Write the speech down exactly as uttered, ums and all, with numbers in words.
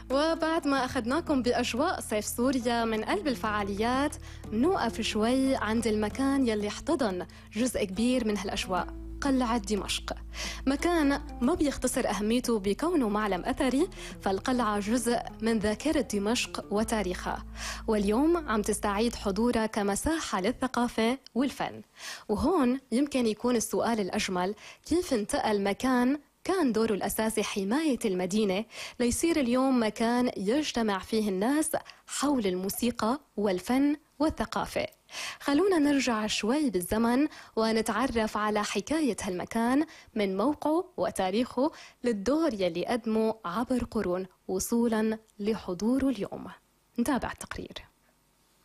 وبعد ما أخذناكم بأجواء صيف سوريا من قلب الفعاليات، نوقف شوي عند المكان يلي احتضن جزء كبير من هالأجواء، قلعة دمشق. مكان ما بيختصر أهميته بكونه معلم أثري، فالقلعة جزء من ذاكرة دمشق وتاريخها، واليوم عم تستعيد حضورها كمساحة للثقافة والفن. وهون يمكن يكون السؤال الأجمل: كيف انتقل مكان كان دوره الأساسي حماية المدينة ليصير اليوم مكان يجتمع فيه الناس حول الموسيقى والفن والثقافة؟ خلونا نرجع شوي بالزمن ونتعرف على حكاية هالمكان من موقعه وتاريخه للدور يلي قدمه عبر قرون وصولا لحضوره اليوم. نتابع التقرير.